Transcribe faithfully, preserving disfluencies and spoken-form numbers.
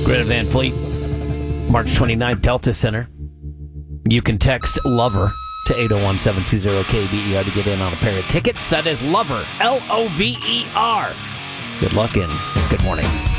Greta Van Fleet, March twenty-ninth, Delta Center. You can text LOVER to eight oh one, seven two zero, K B E R to get in on a pair of tickets. That is LOVER, L O V E R. Good luck and good morning.